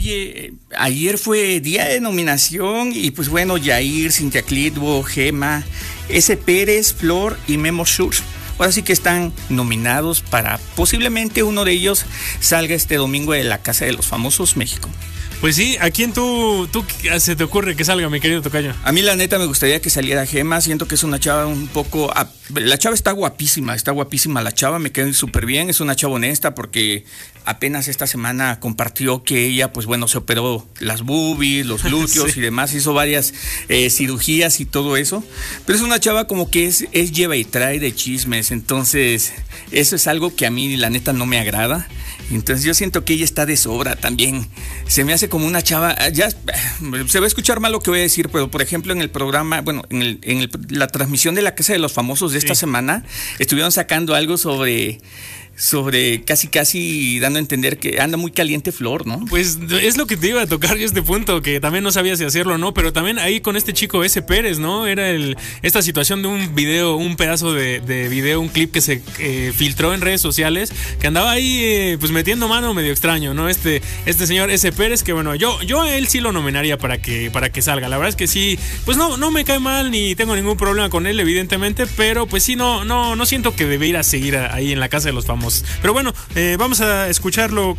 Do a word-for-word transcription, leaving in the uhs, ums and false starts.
Oye, ayer fue día de nominación y pues bueno, Yair, Cintia Clitbo, Gema, S. Pérez, Flor y Memo Schur. Ahora sí que están nominados para posiblemente uno de ellos salga este domingo de la Casa de los Famosos México. Pues sí, ¿a quién tú, tú se te ocurre que salga, mi querido tocayo? A mí la neta me gustaría que saliera Gema, siento que es una chava un poco... La chava está guapísima, está guapísima la chava, me quedó súper bien, es una chava honesta porque apenas esta semana compartió que ella, pues bueno, se operó las boobies, los glúteos sí. y demás, hizo varias eh, cirugías y todo eso, pero es una chava como que es, es lleva y trae de chismes, entonces eso es algo que a mí la neta no me agrada. Entonces yo siento que ella está de sobra también. Se me hace como una chava, ya se va a escuchar mal lo que voy a decir, pero por ejemplo en el programa, bueno, en, el, en el, la transmisión de la Casa de los Famosos de esta sí. semana, estuvieron sacando algo sobre... sobre casi casi dando a entender que anda muy caliente Flor, ¿no? Pues es lo que te iba a tocar yo este punto, que también no sabía si hacerlo o no, pero también ahí con este chico S. Pérez, ¿no? Era el esta situación de un video, un pedazo de, de video, un clip que se eh, filtró en redes sociales, que andaba ahí eh, pues metiendo mano medio extraño, ¿no? Este, este señor S. Pérez, que bueno, yo, yo a él sí lo nominaría para que, para que salga, la verdad es que sí, pues no, no me cae mal ni tengo ningún problema con él, evidentemente, pero pues sí, no, no, no siento que debiera seguir ahí en la Casa de los Famosos. Pero bueno, eh, vamos a escucharlo